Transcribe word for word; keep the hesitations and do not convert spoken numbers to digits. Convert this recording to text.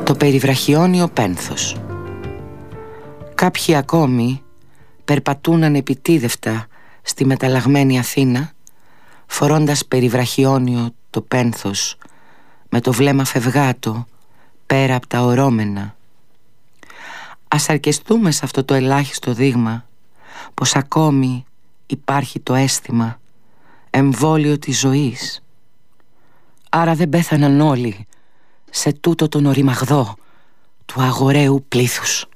Το περιβραχιόνιο πένθος. Κάποιοι ακόμη περπατούν ανεπιτίδευτα στη μεταλλαγμένη Αθήνα, φορώντας περιβραχιόνιο το πένθος, με το βλέμμα φευγάτο πέρα από τα ορώμενα. Ας αρκεστούμε σε αυτό το ελάχιστο δείγμα πως ακόμη υπάρχει το αίσθημα, εμβόλιο της ζωής. Άρα δεν πέθαναν όλοι σε τούτο τον οριμαγδό του αγοραίου πλήθους.